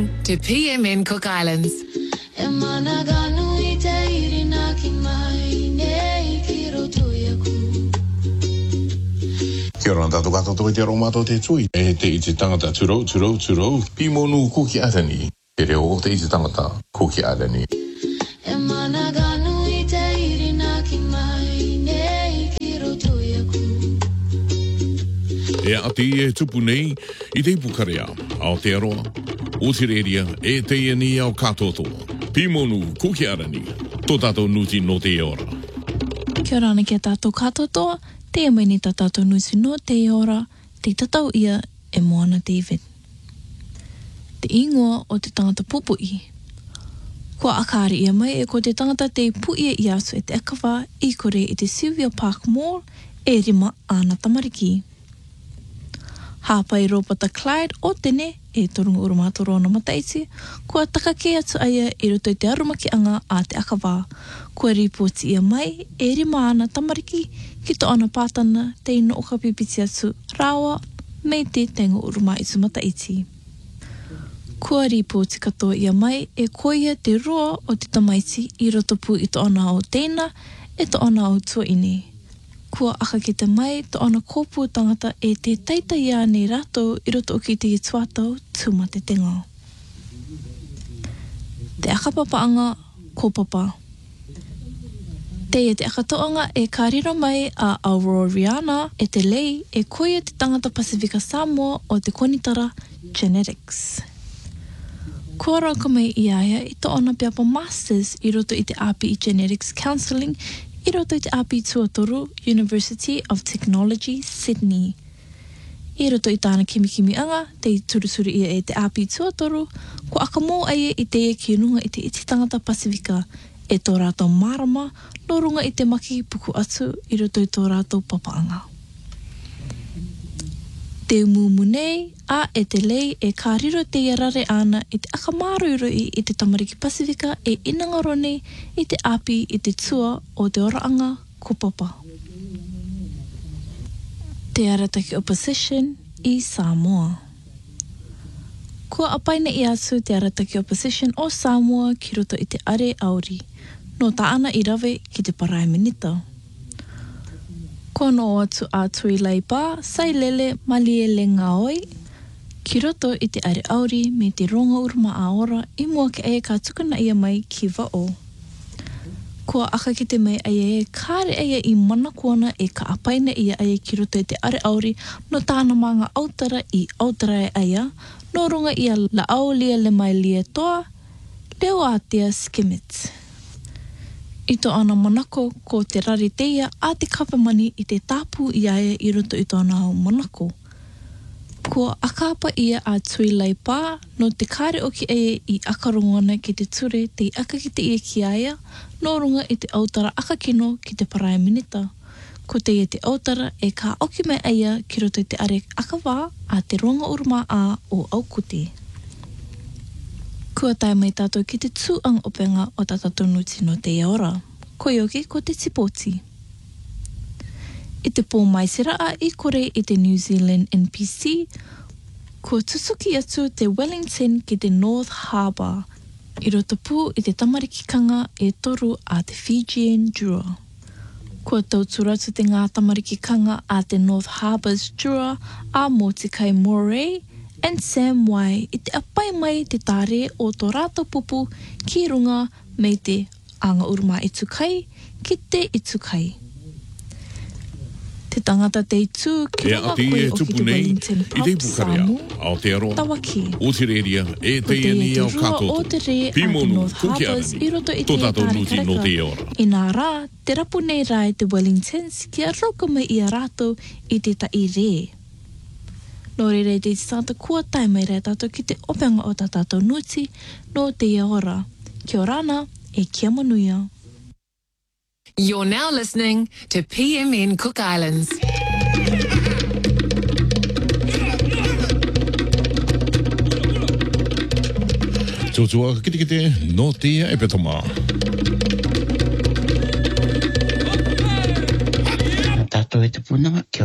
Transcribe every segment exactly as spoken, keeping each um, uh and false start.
to P M N Cook Islands. Kia ora tātou katoa te aromato te tui. E te iti tangata turo, turo, turo. Pimonu kuki arani. Te reo o te iti tangata kuki arani. E mana ganu I te irina ki mai nei ki roto iaku. E ati e tupu nei I te pukarea ao te aroa. O te reria e te iani ao katotoa. Pimonu kuki arani. Tō tātou nuti no te ora. Kia ora ana kia tātou katotoa. Te amai ni tā tātou nusi no te ora. Te tatau ia e Moana David. Te ingoa o te tangata pupui. Kua akari ia mai e ko te tangata te puia I aso e te akawā I kore I te Sylvia Park Mall e rima ana tamariki. Hāpai Ropata Clyde o tene e torunga urumatoro ana mataiti, kua takake atu aia I roto I te arumakianga a te akawā. Kua ripoti ia mai e rima ana tamariki ki to ana pātana te ino o ka pipiti atu rawa me te tengo uruma I tu mataiti. Kua ripoti katoa ia mai e koia te roa o te tamaiti I roto pu I to ana o teina e to ana o tuaine. Kua aka ki te mai to ana kōpū tangata e te taita ia nei rato I roto o ki te ituatau tūma te tenga. Te akapapaanga kōpapa. Te e te akatoanga e kārira mai a Auroriana e te lei e koia te tangata Pasifika Samoa o te konitara Genetics. Kua rauka mai I aia I to ana piapa Masters I roto I te A P I Genetics Counselling I roto I te A P I Tuatoru University of Technology, Sydney. I roto I tāna kimikimi anga, te turusuru ia e te A P I Tuatoru, ko aka mō aia I te e ki runga I te iti tangata Pasifika e tō rātou marama, no runga I te maki puku atu I roto I tō rātou papaanga. Te umumu nei, a e te lei e kāriro te iarare ana I te akamaruiroi I te tamariki Pasifika e inangaro nei I te api I te tua o te oraanga kopapa. Te arataki opposition I Samoa. Kua apaina I atu te arataki opposition o Samoa ki roto I te are auri, no taana I rave ki te Parae Minita. Ko no atu a tui lai pā, sai lele malie le ngaoi, ki roto I te are auri me te ronga uruma a ora I mua ke aia ka tukuna ia mai ki vao. Kua aka ki te mai aia e kāre aia I mana kuana e ka apaina ia aia ki roto I te are auri no tāna manga autara I autara aia, no runga ia la au lia le mai lia toa, leo atia skimit. I to ana manako ko te rari teia a te kapamani I te tāpū I aia I roto I tōna hau manako. Kua akapa ia a tui lai pā no te kāre o ki aia I akarongona ki te ture te aka ki te ia ki aia, no runga I te autara aka kino ki te Parae Minita. Ko te ia te autara e ka oki mai aia ki roto I te are akawā a te ronga uruma a o Aukuti. Kua tai mai tātou ki te tūang openga o tātou nuti no te ora. Koioki ko te tipoti. I te pō maisera a I kore I te New Zealand N P C, kua tusuki atu te Wellington ki te North Harbour. I roto pū I te tamarikikanga e toru a te Fijian Drua. Kua tauturatu te ngā tamarikikanga a te North Harbour's Drua a mō te kai Moray, and Sam Wai I te apai mai te tāre o tō rātou pupu ki runga me te anga uruma I tukai ki te I tukai. Te tangata te itu ki runga koe o ki te Wellington Pub Samu, tawaki. O te reria e te iani au katoto. Pimonu kuki arani. Tō tātou nuti no te ora. I nā rā, te rapu nei rā I te Wellingtons ki a roka mai I a rātou I te tai re. No rere te tata kua tai mai rea tātou ki te openga o tā tātou nuti no te ia ora. Kia orana e kia manuia. You're now listening to P M N Cook Islands. Tōtua kite kite no te ia e petoma. Tātou e te punama, kia ora nā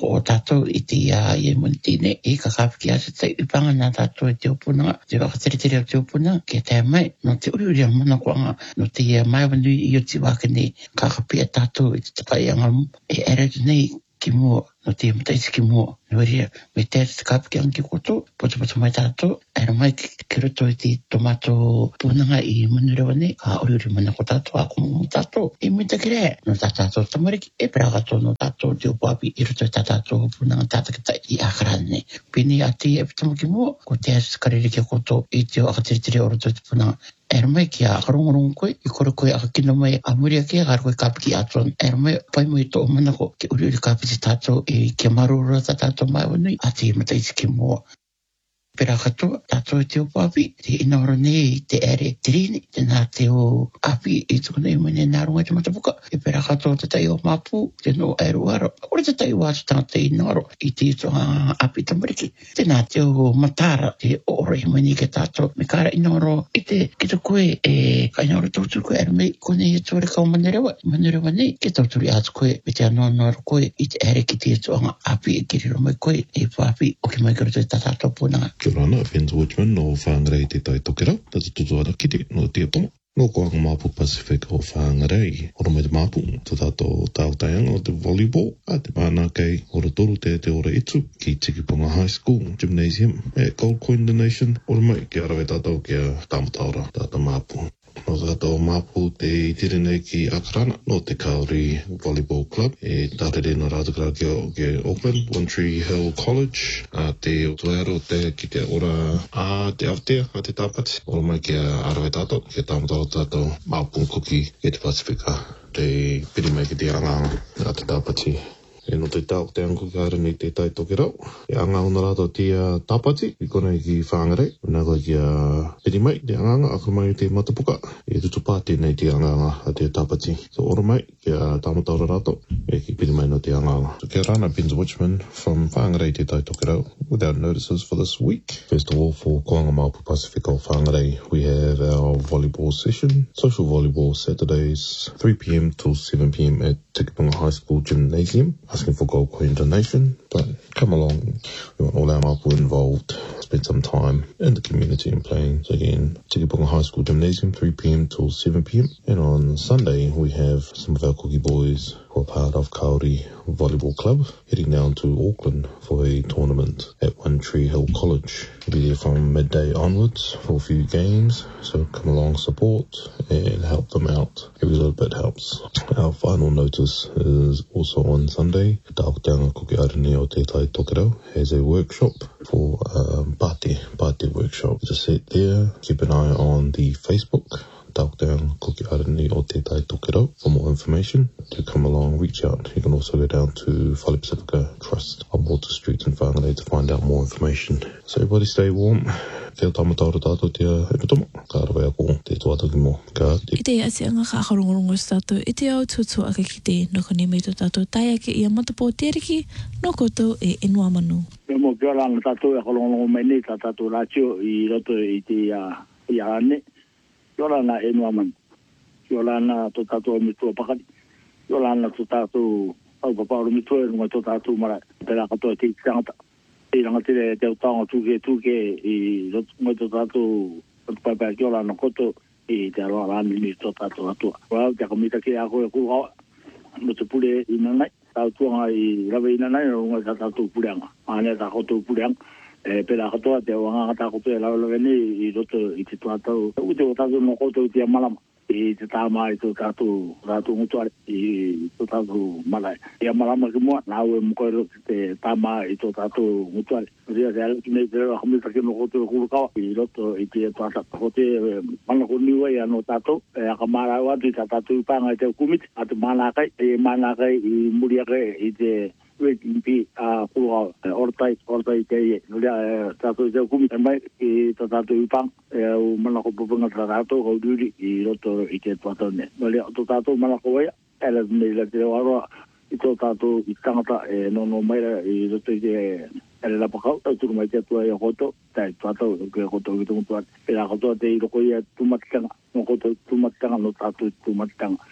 o tātou i te ia i e muntine i ka kāwhiki asa tai i panga nā tātou e te opuna te wakatere o te opuna ke te mai no te uri uri a mana kuanga no te ia mai wanu i o te wakane ka kapia tātou i te takai angamu e ere nei ki mua no te mataisi ki mua no ria me te te kāpiki anki koto poto poto mai tātou era mai ki roto i te tomato punanga i munurewa nei ka uri uri mana ko tātou a kumu tātou i muita kire no tā tātou tamariki e peragato no tātou te upapi i roto i tā tātou punanga tātakita i akarane nei pini a te e pitama ki mua ko te asu karere ki koto i te akatiritiri o roto i te punanga era mai ki a karongorongo koe i kore koe a kino mai a muria ke a koe kāpiki atuan era mai pai mo i tō mana ko ki uri uri kāpiki tātou i kia marura tā tātou mai wanui a te mataisi ki mua. Pera katoa, tātou e te upapi, te inaora nei i te ere te rini, te nā te o api i tuku nei mene nā runga te matapuka. E pera katoa te tai o mapu, te no aeroaro. Ore te tai wātu tangata i naro i te toa api tamariki. Te nā te o matara, te ore i mani ke tātou. Me kāra inaoro i te kita koe e ka inaoro tauturu koe ere mei kone i tōre kau manerewa. Manerewa nei, ke tauturu i atu koe, me te anoanoaro koe i te ere ki te toa api e kiriro mai koe e papi o ki mai karo te tātou pōnanga. Kia rana, Vince Watchman no whangarei te tai tokera, tata tutuara kite no te apomo. Ngō koanga Mapu Pacific o whangarei, ora mai te Mapu, to tato tāutaianga o te volleyball, a te mana kei, ora toru te te ora itu, ki Tikipunga High School Gymnasium, e Gold Coin Donation, ora mai ki arawe tātou kia tamataora, tata Mapu. No tātou Mapu te tiri nei ki Akarana, no te Kauri Volleyball Club, e tātere no rātakara ki, ki Auckland, One Tree Hill College, a te tuero te ki te ora a te Aotea, a te tāpati, ora mai ki a arawe tātou, ki a tāmataro tātou Mapu kuki ki te Pasifika, te piri mai ki te anganga a te tāpati. E no te tau te angu ki ara nei te tai toke rau. E anga ona rātou te uh, tāpati, i konei ki whangarei. Nā koe ki a uh, piri mai, te anganga, aku mai te matapuka. E tutu pāti nei te anganga a te tāpati. So ora mai, ki a uh, tāmataura rātou, e ki piri mai no te anganga. So kia rana, Vince Watchman from Whangarei te tai toke rau, without notices for this week. First of all, for Koanga Mapu Pacific o Whangarei, we have our volleyball session. Social volleyball Saturdays, three p.m. till seven p.m. at Tikipunga High School Gymnasium. Asking for Gold Coin donation, but come along. We want all our Mapu involved. Spend some time in the community and playing. So again, Tikipunga High School Gymnasium, three p.m. till seven p.m. And on Sunday, we have some of our cookie boys who are part of Kauri Volleyball Club heading down to Auckland for a tournament at One Tree Hill College. We'll be there from midday onwards for a few games. So come along, support and help them out. Every little bit helps. Our final notice is also on Sunday. Tāoteanga Kuki Arani o Te Tai Tokerau has a workshop for um, Pāti, Pāti workshop. Just sit there, keep an eye on the Facebook. Tāoteanga Kuki Arani o Te Tai Tokerau for more information. To come along, reach out. You can also go down to Whale Pacifica Trust on Water Street in Whangarei to find out more information. So everybody stay warm. Kia tamataura tātou te hepatomo. Ka arawe ako te tuataki mo. Ka te. I te asi anga ka akarongorongo sa tātou. I te au tutu aka ki te no kone mei tō tātou taia ke ia matapo teriki no koto e enua manu. Me mo kia ranga tātou e akarongorongo mai nei tā tātou rātio i roto i te i ane. Kia ranga enua manu. Kia ranga tō tātou mitua pakari. Kia ranga tō tātou au papauro mitua e runga tō tātou mara. Pera katoa te tangata. I ranga tere te utanga tūke tūke i roto ngai tō tātou paipai kia ranga koto i te aroa rāni ni tō tātou atua. Wau te akamita ki a koe kūhawa. No te pule i nanai. Tau tuanga i rawe i nanai runga tā tātou puleanga. Ane tā koto puleanga. E pera katoa te wanga tā koto e lau lawe ni i roto i te tātou. Ute o tātou no koto i te malama. I te tāma i tō tātou rātou ngutuare i tō tātou malai. Ia marama ki mua, nā ue mukoero te tāma i tō tātou ngutuare. Ria te alaki nei te rewa hamita ki no koto e kurukawa i roto i te tātou. Ko te manako niwa i anō tātou, e aka mara watu i tā tātou i pānga i te kumiti, a te mānakai, e mānakai i muriake i te wek impi a kurukawa, ortai, ortai te ie. Ria tātou i te kumiti, e mai i tā tātou i pānga, e au manako pupunga tā tātou, kau duri i roto i te tātou ne. Nō tō tātou manako waia, ele nei la te waroa i tō tātou i tangata e nono maira i roto i te ele la pakau, tau turu mai te atua i a koto, tai tātou i a koto i tungutuat. E la kotoa te i roko i a tumatitanga, no koto tumatitanga no tātou tumatitanga.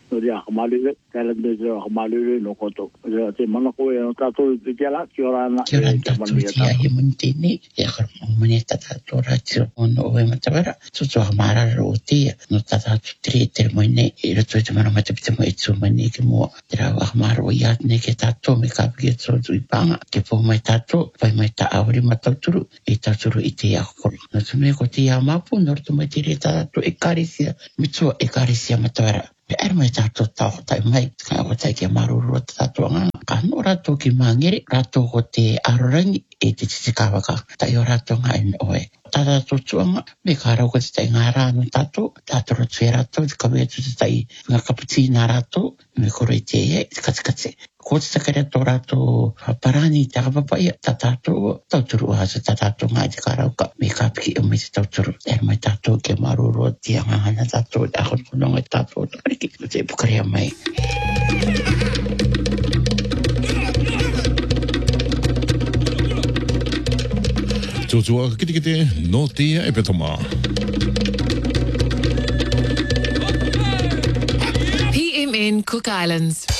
no dia kamali kala de jo kamali no koto jo te mana ko e tato te kala ki ora na Kia ora tātou te ahi muntini, e akar mone tātou rātiro ono oe matawara, tutu a marara o tia, no tātou tere tere moine, i rato i te mana matapita mo e tū mani ke mua, te rau a mara o iatne ke tātou me kāpiki e tōtu i panga, ke pō mai tātou, pai mai tā auri matauturu, e tāturu i te akokoro. No tume ko te ia mapu, no rato mai tere tātou e kārisia, mitua e kārisia matawara. Pe er mai tātou tau tai mai, ka o tai kia maruru o tātou ngā. Ka no rātou ki mangere, rātou ko te arorangi e te titi kāwaka. Tai o rātou ngā ina oe. Tātou tuanga, me ka rau ko te tai ngā rānu tātou, tātou ratu e rātou, te kawea tu te tai ngā kaputi nā rātou, me koro i te e, te katikate. Ko te takare tō rātou parani te kapapai, tā tātou tauturu hasa, tā tātou ngā te karauka, me ka piki o me te tauturu. Er mai tātou ke maruru o te angahana tātou, e ahot kunonga tātou, takariki, o te pukarea mai. Tōtua kite kite no tia e petoma. P M N Cook Islands.